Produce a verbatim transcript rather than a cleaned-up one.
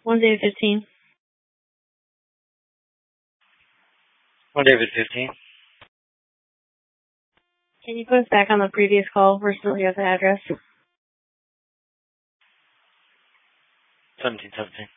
One David fifteen. One David fifteen. Can you put us back on the previous call? We're still here at the address. Seventeen seventeen.